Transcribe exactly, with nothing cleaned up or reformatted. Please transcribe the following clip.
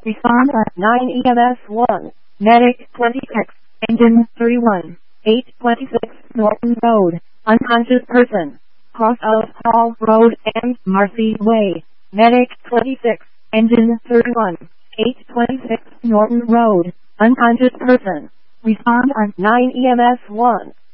Respond at nine E M S one. Medic twenty-six. Engine thirty-one. eight twenty-six Norton Road. Unconscious person. Cross of Hall Road and Marcy Way. Medic twenty-six. Engine thirty-one. eight twenty-six Norton Road. Unconscious person. Respond at nine E M S one.